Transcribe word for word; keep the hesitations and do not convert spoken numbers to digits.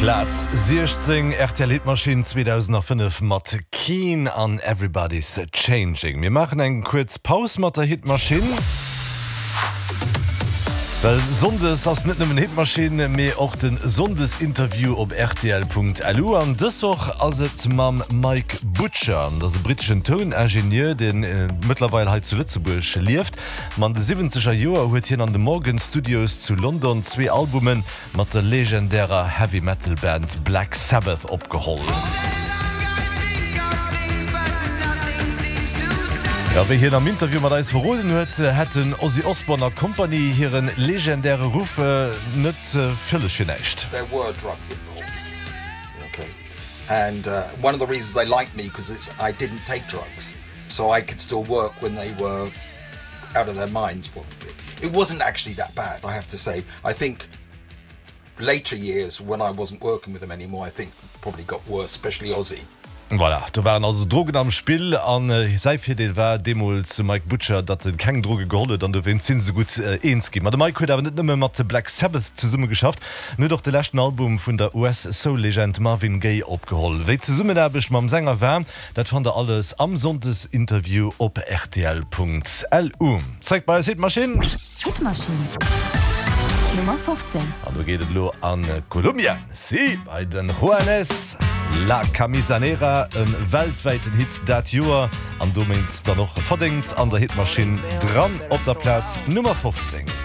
Platz sechzehn R T L-Hitmaschine zweitausendfünf mat Keen an Everybody's Changing. Wir machen einen kurz Pause mit der Hitmaschine. Weil Sondes ass net nëmmen Hitmaschine méi och den Sondesinterview op R T L Punkt L U an dësoch ass et mam Mike Butcher, dats e britischen Toningenieur, den äh, mittlerweile halt zu Lützeburg lieft. Man de siebziger Joer huet hien an de Morgan Studios zu London zwei Albumen mat der legendärer Heavy Metal Band Black Sabbath opgeholt. Ja, wie hier am Interview mat eis verroden huet, hätten Ozzy Osbourne Company hier een legendäre Rufe net fëllech genecht. There were drugs involved. Okay. And uh, one of the reasons they liked me because I didn't take drugs. So I could still work when they were out of their minds probably. It wasn't actually that bad, I have to say. I think later years when I wasn't working with them anymore, I think probably got worse, especially Ozzy. Voilà, da waren also Drogen am Spiel an äh, seifir de war Demo zu Mike Butcher, dat den keng Droge geholdet, an du wenn sinn so gut äh, eens gi. Ma de Mike huet awer net nëmme mat de Black Sabbath zu Summe geschafft, nur doch de lächten Album vun der U S Soul-Legend Marvin Gaye opgeholt. Wéi ze Summe erbech mam Sänger wär, dat fand er alles am Sondesinterview op R T L Punkt L U. Zeig bei Hitmaschine. Hitmaschine. Nummer fünfzehn. Und du gehst lo an Kolumbien. Sie, bei den Juanes. La Camisanera, een weltweiten Hit dat Joer, an du meinst da noch verdingt an der Hitmaschine dran op der Platz Nummer fünfzehn.